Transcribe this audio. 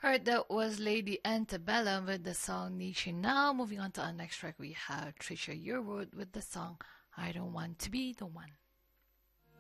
Alright, that was Lady Antebellum with the song Niche. Now, moving on to our next track, we have Trisha Yearwood with the song I Don't Want to Be the One.